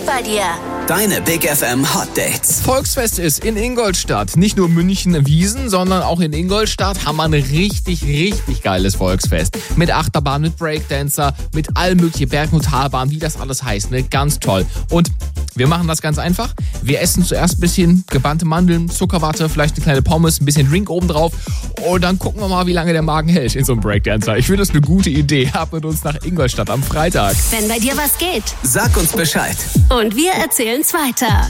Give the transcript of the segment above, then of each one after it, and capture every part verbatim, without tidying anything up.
geht bei dir? Deine Big F M Hot Dates. Volksfest ist in Ingolstadt. Nicht nur München Wiesn, sondern auch in Ingolstadt haben wir ein richtig, richtig geiles Volksfest. Mit Achterbahn, mit Breakdancer, mit allem möglichen Berg- und Talbahn, wie das alles heißt. Ne? Ganz toll. Und wir machen das ganz einfach. Wir essen zuerst ein bisschen gebrannte Mandeln, Zuckerwatte, vielleicht eine kleine Pommes, ein bisschen Drink obendrauf. Und dann gucken wir mal, wie lange der Magen hält in so einem Breakdancer. Ich finde das eine gute Idee. Ab mit uns nach Ingolstadt am Freitag. Wenn bei dir was geht. Sag uns Bescheid. Und wir erzählen's weiter.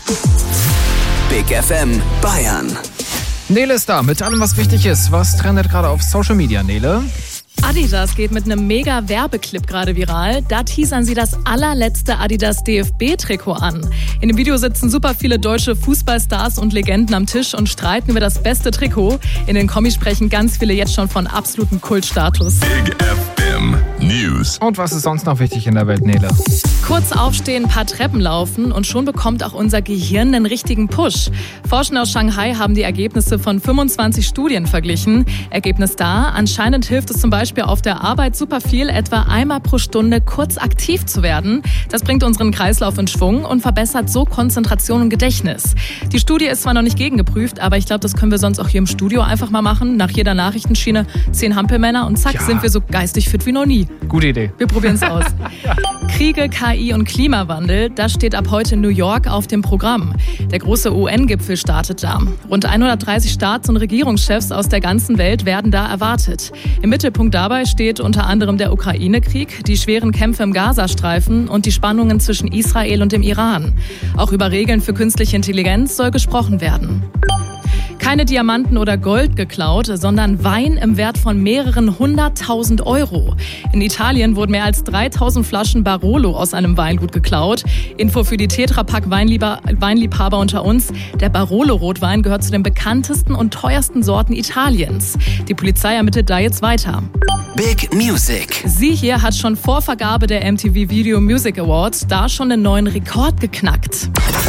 Big F M Bayern. Nele ist da mit allem, was wichtig ist. Was trendet gerade auf Social Media, Nele? Adidas geht mit einem mega Werbeclip gerade viral. Da teasern sie das allerletzte Adidas D F B-Trikot an. In dem Video sitzen super viele deutsche Fußballstars und Legenden am Tisch und streiten über das beste Trikot. In den Kommis sprechen ganz viele jetzt schon von absolutem Kultstatus. Big F M News. Und was ist sonst noch wichtig in der Welt, Nele? Kurz aufstehen, ein paar Treppen laufen und schon bekommt auch unser Gehirn einen richtigen Push. Forschende aus Shanghai haben die Ergebnisse von fünfundzwanzig Studien verglichen. Ergebnis da, anscheinend hilft es zum Beispiel auf der Arbeit super viel, etwa einmal pro Stunde kurz aktiv zu werden. Das bringt unseren Kreislauf in Schwung und verbessert so Konzentration und Gedächtnis. Die Studie ist zwar noch nicht gegengeprüft, aber ich glaube, das können wir sonst auch hier im Studio einfach mal machen. Nach jeder Nachrichtenschiene zehn Hampelmänner und zack, Ja. sind wir so geistig fit wie noch nie. Gute Idee. Wir probieren es aus. Kriege, K I und Klimawandel, das steht ab heute in New York auf dem Programm. Der große U N-Gipfel startet da. Rund hundertdreißig Staats- und Regierungschefs aus der ganzen Welt werden da erwartet. Im Mittelpunkt dabei steht unter anderem der Ukraine-Krieg, die schweren Kämpfe im Gazastreifen und die Spannungen zwischen Israel und dem Iran. Auch über Regeln für künstliche Intelligenz soll gesprochen werden. Keine Diamanten oder Gold geklaut, sondern Wein im Wert von mehreren hunderttausend Euro. In Italien wurden mehr als dreitausend Flaschen Barolo aus einem Weingut geklaut. Info für die Tetra Pak Weinliebhaber unter uns. Der Barolo-Rotwein gehört zu den bekanntesten und teuersten Sorten Italiens. Die Polizei ermittelt da jetzt weiter. Big Music. Sie hier hat schon vor Vergabe der M T V Video Music Awards da schon einen neuen Rekord geknackt.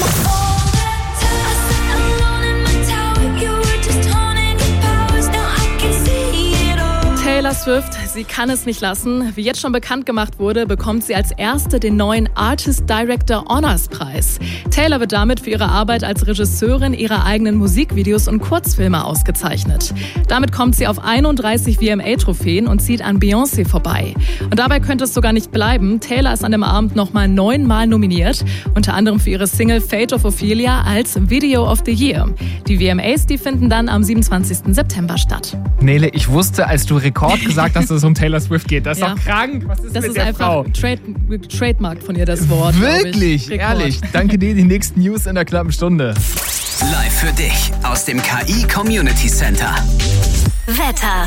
Taylor Swift, sie kann es nicht lassen. Wie jetzt schon bekannt gemacht wurde, bekommt sie als erste den neuen Artist Director Honors Preis. Taylor wird damit für ihre Arbeit als Regisseurin ihrer eigenen Musikvideos und Kurzfilme ausgezeichnet. Damit kommt sie auf einunddreißig V M A-Trophäen und zieht an Beyoncé vorbei. Und dabei könnte es sogar nicht bleiben. Taylor ist an dem Abend nochmal neunmal nominiert, unter anderem für ihre Single Fate of Ophelia als Video of the Year. Die V M As, die finden dann am siebenundzwanzigsten September statt. Nele, ich wusste, als du Rekord gesagt hast, dass es um Taylor Swift geht. Das ist Ja. doch krank. Was ist Das mit ist der einfach Frau? Trade, Trademark von ihr, das Wort. glaub ich. Wirklich, Rekord. ehrlich. Danke dir, die nächsten News in der knappen Stunde. Live für dich aus dem K I Community Center. Wetter.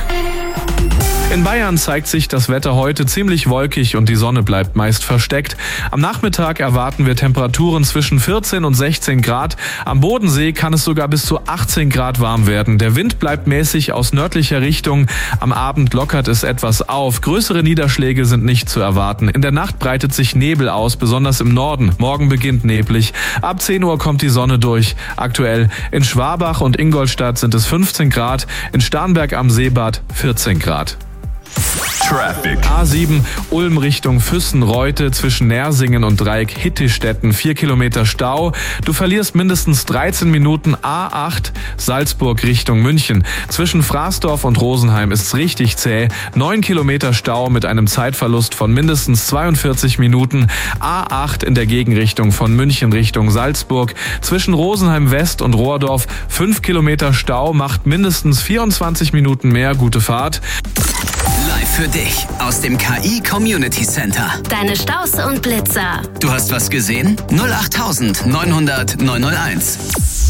In Bayern zeigt sich das Wetter heute ziemlich wolkig und die Sonne bleibt meist versteckt. Am Nachmittag erwarten wir Temperaturen zwischen vierzehn und sechzehn Grad. Am Bodensee kann es sogar bis zu achtzehn Grad warm werden. Der Wind bleibt mäßig aus nördlicher Richtung. Am Abend lockert es etwas auf. Größere Niederschläge sind nicht zu erwarten. In der Nacht breitet sich Nebel aus, besonders im Norden. Morgen beginnt neblig. Ab zehn Uhr kommt die Sonne durch. Aktuell in Schwabach und Ingolstadt sind es fünfzehn Grad. In Starnberg am Seebad vierzehn Grad. Traffic. A sieben Ulm Richtung Füssen-Reute zwischen Nersingen und Dreieck Hittistetten. Vier Kilometer Stau. Du verlierst mindestens dreizehn Minuten. A acht Salzburg Richtung München. Zwischen Fraßdorf und Rosenheim ist's richtig zäh. Neun Kilometer Stau mit einem Zeitverlust von mindestens zweiundvierzig Minuten. A acht in der Gegenrichtung von München Richtung Salzburg. Zwischen Rosenheim West und Rohrdorf fünf Kilometer Stau macht mindestens vierundzwanzig Minuten mehr. Gute Fahrt. Live für dich aus dem K I Community Center. Deine Staus und Blitzer. Du hast was gesehen? null acht neunhundert neunhunderteins.